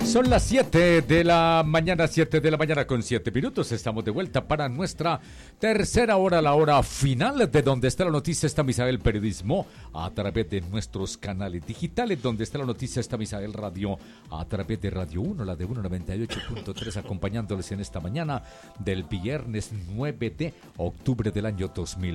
Son las 7 de la mañana, 7 de la mañana con 7 minutos. Estamos de vuelta para nuestra tercera hora, la hora final de Donde está la noticia, está Misael Periodismo, a través de nuestros canales digitales. Donde está la noticia, está Misael Radio, a través de Radio 1, la de 198.3, acompañándoles en esta mañana del viernes 9 de octubre del año 2020.